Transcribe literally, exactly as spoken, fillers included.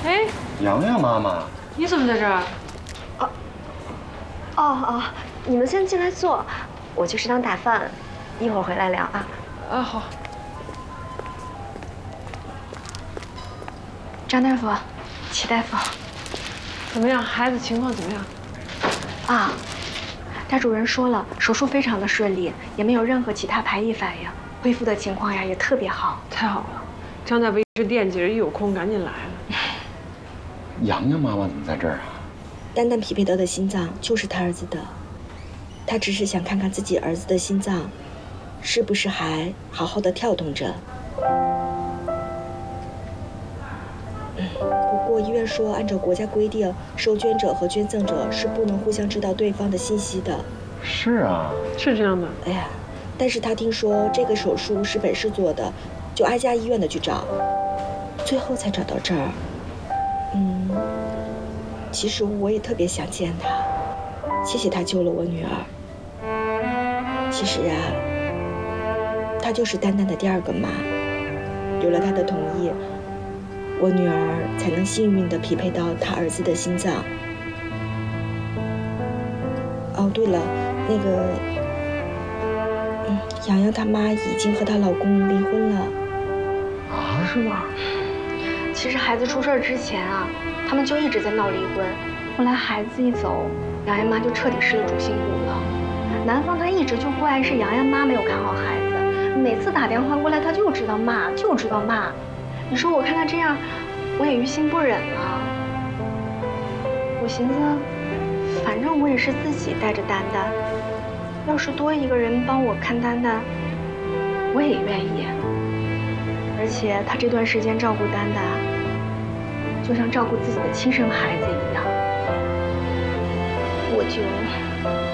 哎， 洋洋妈妈， 你怎么在这儿？ 哦，哦哦，你们先进来坐，我去食堂打饭，一会儿回来聊啊。 啊，好。 张大夫，齐大夫， 怎么样？孩子情况怎么样？ 啊，大主任说了，手术非常的顺利，也没有任何其他排异反应，恢复的情况呀也特别好。 太好了，张大夫一直惦记着，一有空赶紧来了。 洋洋妈妈怎么在这儿啊？ 丹丹匹配到的心脏就是他儿子的，他只是想看看自己儿子的心脏，是不是还好好的跳动着。嗯，不过医院说，按照国家规定，受捐者和捐赠者是不能互相知道对方的信息的。 是啊， 是这样的。 哎呀，但是他听说这个手术是本市做的，就挨家医院的去找，最后才找到这儿。嗯，其实我也特别想见他，谢谢他救了我女儿。其实啊，她就是丹丹的第二个妈，有了她的同意，我女儿才能幸运地匹配到她儿子的心脏。哦，对了，那个，嗯，洋洋她妈已经和她老公离婚了。 啊，是吗？ 其实孩子出事之前啊，他们就一直在闹离婚。后来孩子一走，洋洋妈就彻底失了主心骨了。男方他一直就怪是洋洋妈没有看好孩子，每次打电话过来他就知道骂，就知道骂。你说我看他这样，我也于心不忍了。我寻思，反正我也是自己带着丹丹，要是多一个人帮我看丹丹，我也愿意。而且他这段时间照顾丹丹，就像照顾自己的亲生孩子一样，我就